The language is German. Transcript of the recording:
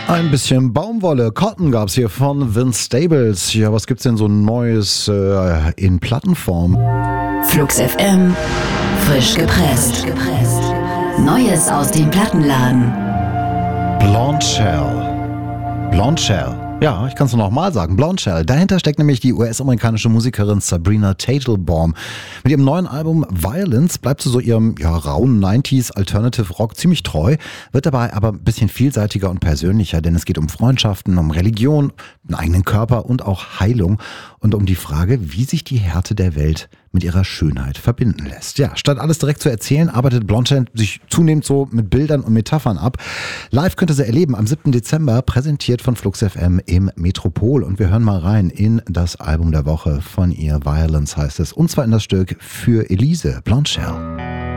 Ein bisschen Baumwolle, Cotton gab's hier von Vince Staples. Ja, was gibt's denn so Neues in Plattenform? Flux FM, frisch gepresst. Neues aus dem Plattenladen. Blonde Shell. Ja, ich kann es nur noch mal sagen. Blonde Shell. Dahinter steckt nämlich die US-amerikanische Musikerin Sabrina Teitelbaum. Mit ihrem neuen Album Violence bleibt sie so ihrem rauen 90s Alternative Rock ziemlich treu, wird dabei aber ein bisschen vielseitiger und persönlicher, denn es geht um Freundschaften, um Religion, einen eigenen Körper und auch Heilung und um die Frage, wie sich die Härte der Welt mit ihrer Schönheit verbinden lässt. Ja, statt alles direkt zu erzählen, arbeitet Blonde Shell sich zunehmend so mit Bildern und Metaphern ab. Live könnt ihr sie erleben am 7. Dezember, präsentiert von Flux FM im Metropol. Und wir hören mal rein in das Album der Woche von ihr. Violence heißt es. Und zwar in das Stück Für Elise, Blonde Shell.